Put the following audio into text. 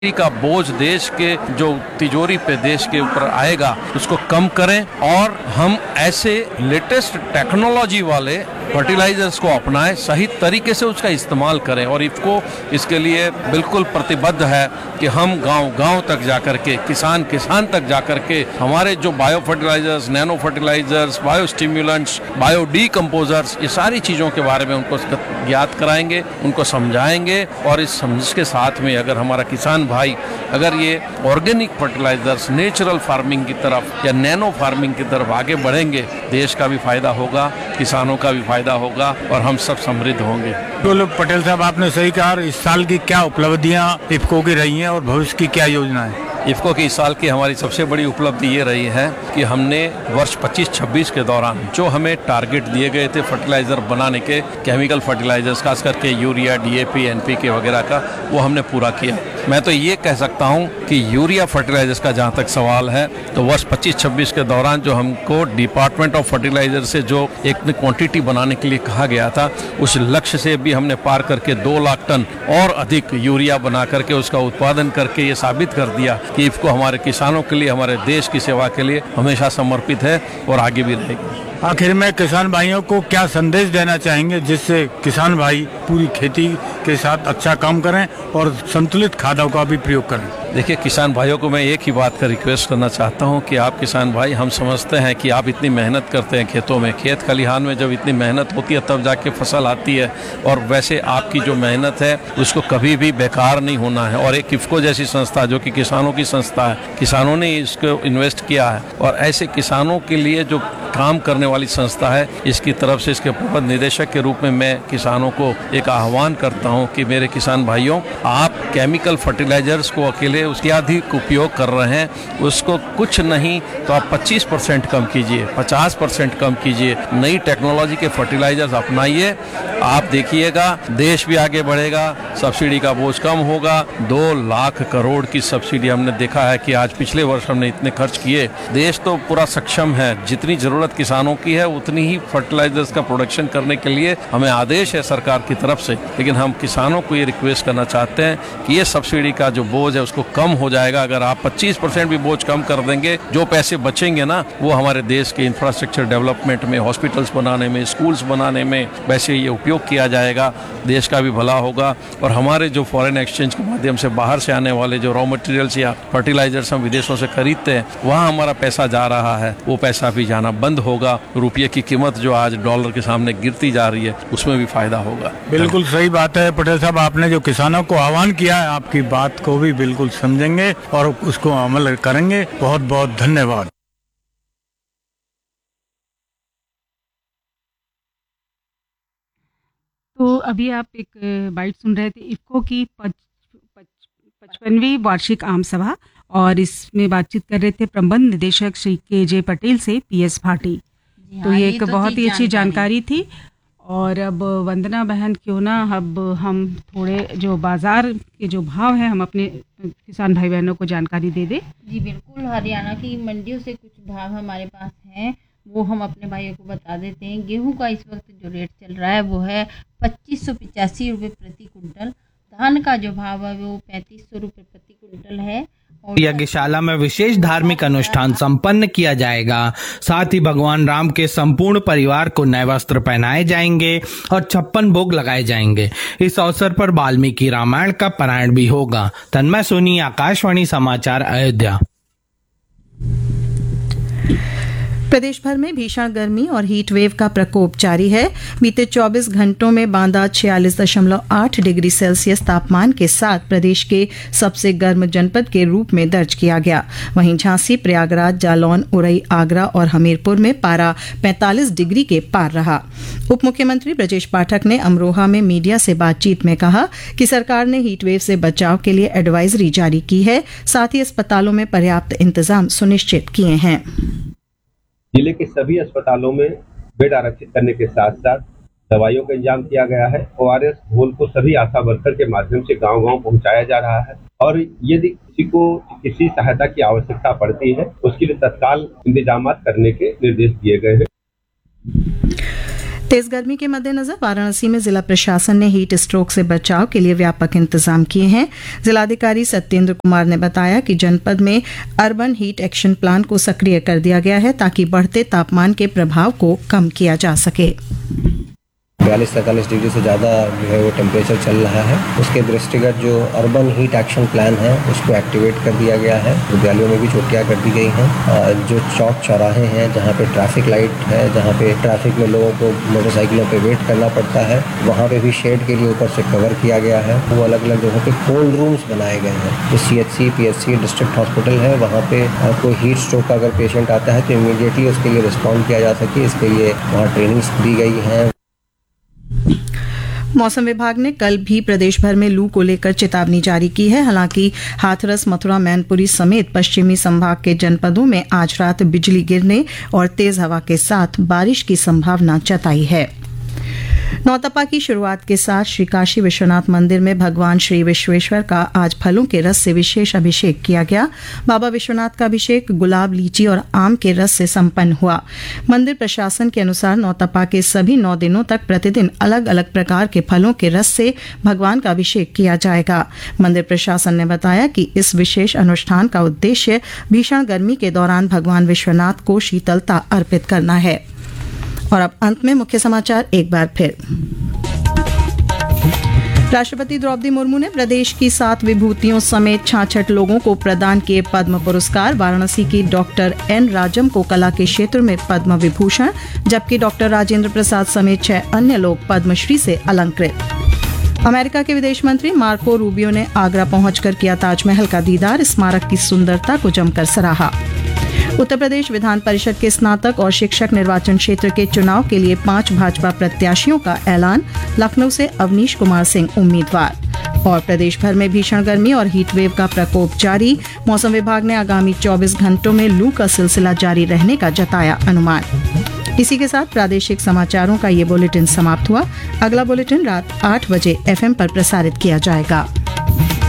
का बोझ देश के जो तिजोरी पे देश के ऊपर आएगा उसको कम करें और हम ऐसे लेटेस्ट टेक्नोलॉजी वाले फर्टिलाइजर्स को अपनाएं, सही तरीके से उसका इस्तेमाल करें। और इफको इसके लिए बिल्कुल प्रतिबद्ध है कि हम गांव-गांव तक जाकर के, किसान तक जाकर के हमारे जो bio fertilisers, nano fertilisers, bio स्टिम्युलेंट्स, bio decomposers, ये सारी चीज़ों के बारे में उनको ज्ञात कराएंगे, उनको समझाएंगे। और इस समझ के साथ में अगर हमारा किसान भाई अगर ये ऑर्गेनिक फर्टिलाइजर्स, नेचुरल फार्मिंग की तरफ या नैनो फार्मिंग की तरफ आगे बढ़ेंगे, देश का भी फायदा होगा, किसानों का भी फायदा होगा और हम सब समृद्ध होंगे। तो पटेल साहब, आपने सही कहा। इस साल की क्या उपलब्धियां इफको की रही हैं और भविष्य की क्या योजना है? इफको की इस साल की हमारी सबसे बड़ी उपलब्धि ये रही है कि हमने वर्ष 25-26 के दौरान जो हमें टारगेट दिए गए थे फर्टिलाइजर बनाने के, केमिकल फर्टिलाइजर्स खास करके यूरिया, डीएपी, एनपीके वगैरह का, वो हमने पूरा किया। मैं तो ये कह सकता हूँ कि यूरिया फर्टिलाइजर्स का जहाँ तक सवाल है तो वर्ष 25-26 के दौरान जो हमको डिपार्टमेंट ऑफ फर्टिलाइजर से जो एक क्वांटिटी बनाने के लिए कहा गया था, उस लक्ष्य से भी हमने पार करके 2 लाख टन और अधिक यूरिया बना करके उसका उत्पादन करके ये साबित कर दिया कि इफको हमारे किसानों के लिए, हमारे देश की सेवा के लिए हमेशा समर्पित है और आगे भी रहेगी। आखिर में किसान भाइयों को क्या संदेश देना चाहेंगे जिससे किसान भाई पूरी खेती के साथ अच्छा काम करें और संतुलित खादों का भी प्रयोग करें? देखिए, किसान भाइयों को मैं एक ही बात का रिक्वेस्ट करना चाहता हूं कि आप किसान भाई, हम समझते हैं कि आप इतनी मेहनत करते हैं खेतों में, खेत खलिहान में जब इतनी मेहनत होती है तब जाके फसल आती है। और वैसे आपकी जो मेहनत है उसको कभी भी बेकार नहीं होना है। और एक इफको जैसी संस्था जो कि किसानों की संस्था है, किसानों ने इसको इन्वेस्ट किया है और ऐसे किसानों के लिए जो काम करने वाली संस्था है, इसकी तरफ से इसके प्रबंध निदेशक के रूप में मैं किसानों को एक आह्वान करता हूं कि मेरे किसान भाइयों, आप केमिकल फर्टिलाइजर्स को अकेले उसके अधिक उपयोग कर रहे हैं, उसको कुछ नहीं तो आप 25% कम कीजिए, 50% कम कीजिए, नई टेक्नोलॉजी के फर्टिलाइजर्स अपनाइए। आप देखिएगा देश भी आगे बढ़ेगा, सब्सिडी का बोझ कम होगा। 2 लाख करोड़ की सब्सिडी हमने देखा है कि आज पिछले वर्ष हमने इतने खर्च किए। देश तो पूरा सक्षम है, जितनी जरूरत किसानों की है उतनी ही फर्टिलाइजर्स का प्रोडक्शन करने के लिए हमें आदेश है सरकार की तरफ से। लेकिन हम किसानों को ये रिक्वेस्ट करना चाहते हैं कि ये सब्सिडी का जो बोझ है उसको कम हो जाएगा। अगर आप 25% भी बोझ कम कर देंगे, जो पैसे बचेंगे ना, वो हमारे देश के इंफ्रास्ट्रक्चर डेवलपमेंट में, हॉस्पिटल्स बनाने में, स्कूल्स बनाने में वैसे ये उपयोग किया जाएगा। देश का भी भला होगा और हमारे जो फॉरेन एक्सचेंज के माध्यम से बाहर से आने वाले जो रॉ मटेरियल्स या फर्टिलाइजर्स हम विदेशों से खरीदते हैं, वहाँ हमारा पैसा जा रहा है, वो पैसा भी जाना बंद होगा। रुपये की कीमत जो आज डॉलर के सामने गिरती जा रही है, उसमें भी फायदा होगा। बिल्कुल सही बात है पटेल साहब, आपने जो किसानों को आह्वान किया है, आपकी बात को भी बिल्कुल समझेंगे और उसको अमल करेंगे। बहुत बहुत धन्यवाद। तो अभी आप एक बाइट सुन रहे थे इफको की 55वीं वार्षिक आम सभा, और इसमें बातचीत कर रहे थे प्रबंध निदेशक श्री के.जे. पटेल से पीएस भाटी। तो ये एक बहुत ही अच्छी जानकारी थी। और अब वंदना बहन, क्यों ना अब हम थोड़े जो बाजार के जो भाव हैं हम अपने किसान भाई बहनों को जानकारी दे दें। जी बिल्कुल, हरियाणा की मंडियों से कुछ भाव हमारे पास हैं, वो हम अपने भाइयों को बता देते हैं। गेहूं का इस वक्त जो रेट चल रहा है वो है 2585 रुपये प्रति कुंटल। धान का जो भाव है वो 3500 रुपये प्रति कुंटल है। यज्ञशाला में विशेष धार्मिक अनुष्ठान संपन्न किया जाएगा। साथ ही भगवान राम के संपूर्ण परिवार को नए वस्त्र पहनाए जाएंगे और 56 भोग लगाए जाएंगे। इस अवसर पर वाल्मीकि रामायण का पारायण भी होगा। तन्मय सोनी, आकाशवाणी समाचार, अयोध्या। प्रदेश भर में भीषण गर्मी और हीट वेव का प्रकोप जारी है। बीते 24 घंटों में बांदा 46.8 डिग्री सेल्सियस तापमान के साथ प्रदेश के सबसे गर्म जनपद के रूप में दर्ज किया गया। वहीं झांसी, प्रयागराज, जालौन, उरई, आगरा और हमीरपुर में पारा 45 डिग्री के पार रहा। उप मुख्यमंत्री ब्रजेश पाठक ने अमरोहा में मीडिया से बातचीत में कहा कि सरकार ने हीट वेव से बचाव के लिए एडवाइजरी जारी की है, साथ ही अस्पतालों में पर्याप्त इंतजाम सुनिश्चित किए हैं। जिले के सभी अस्पतालों में बेड आरक्षित करने के साथ साथ दवाइयों का इंतजाम किया गया है। ORS घोल को सभी आशा वर्कर के माध्यम से गांव-गांव पहुंचाया जा रहा है और यदि किसी को किसी सहायता की आवश्यकता पड़ती है उसके लिए तत्काल इंतजाम करने के निर्देश दिए गए हैं। तेज गर्मी के मद्देनजर वाराणसी में जिला प्रशासन ने हीट स्ट्रोक से बचाव के लिए व्यापक इंतजाम किए हैं। जिलाधिकारी सत्येंद्र कुमार ने बताया कि जनपद में अर्बन हीट एक्शन प्लान को सक्रिय कर दिया गया है ताकि बढ़ते तापमान के प्रभाव को कम किया जा सके। 42-43 डिग्री से ज़्यादा जो है वो टेम्परेचर चल रहा है। उसके दृष्टिगत जो अर्बन हीट एक्शन प्लान है उसको एक्टिवेट कर दिया गया है। विद्यालयों में भी छुट्टियां कर दी गई हैं। जो चौक चौराहे हैं जहाँ पे ट्रैफिक लाइट है, जहाँ पे ट्रैफिक में लोगों को मोटरसाइकिलों पे वेट करना पड़ता है, वहाँ पे भी शेड के लिए ऊपर से कवर किया गया है। वो अलग अलग जगहों पे कोल्ड रूम्स बनाए गए हैं। जो CHC PHC डिस्ट्रिक्ट हॉस्पिटल है वहाँ पे कोई हीट स्ट्रोक का अगर पेशेंट आता है तो इमीडिएटली उसके लिए रिस्पॉन्ड किया जा सके, इसके लिए वहाँ ट्रेनिंग्स दी गई हैं। मौसम विभाग ने कल भी प्रदेश भर में लू को लेकर चेतावनी जारी की है। हालांकि हाथरस, मथुरा, मैनपुरी समेत पश्चिमी संभाग के जनपदों में आज रात बिजली गिरने और तेज हवा के साथ बारिश की संभावना जताई है। नौतपा की शुरुआत के साथ श्री काशी विश्वनाथ मंदिर में भगवान श्री विश्वेश्वर का आज फलों के रस से विशेष अभिषेक किया गया। बाबा विश्वनाथ का अभिषेक गुलाब, लीची और आम के रस से संपन्न हुआ। मंदिर प्रशासन के अनुसार नौतपा के सभी 9 दिनों तक प्रतिदिन अलग अलग प्रकार के फलों के रस से भगवान का अभिषेक किया जाएगा। मंदिर प्रशासन ने बताया कि इस विशेष अनुष्ठान का उद्देश्य भीषण गर्मी के दौरान भगवान विश्वनाथ को शीतलता अर्पित करना है। और अब अंत में मुख्य समाचार एक बार फिर। राष्ट्रपति द्रौपदी मुर्मू ने प्रदेश की 7 विभूतियों समेत 66 लोगों को प्रदान किए पद्म पुरस्कार। वाराणसी की डॉक्टर N राजम को कला के क्षेत्र में पद्म विभूषण, जबकि डॉक्टर राजेंद्र प्रसाद समेत 6 अन्य लोग पद्मश्री से अलंकृत। अमेरिका के विदेश मंत्री मार्को रूबियो ने आगरा पहुंचकर किया ताजमहल का दीदार, स्मारक की सुंदरता को जमकर सराहा। उत्तर प्रदेश विधान परिषद के स्नातक और शिक्षक निर्वाचन क्षेत्र के चुनाव के लिए 5 भाजपा प्रत्याशियों का ऐलान। लखनऊ से अवनीश कुमार सिंह उम्मीदवार। और प्रदेश भर में भीषण गर्मी और हीट वेव का प्रकोप जारी। मौसम विभाग ने आगामी 24 घंटों में लू का सिलसिला जारी रहने का जताया अनुमान। इसी के साथ प्रादेशिक समाचारों का ये बुलेटिन समाप्त हुआ। अगला बुलेटिन रात 8 बजे FM पर प्रसारित किया जाएगा।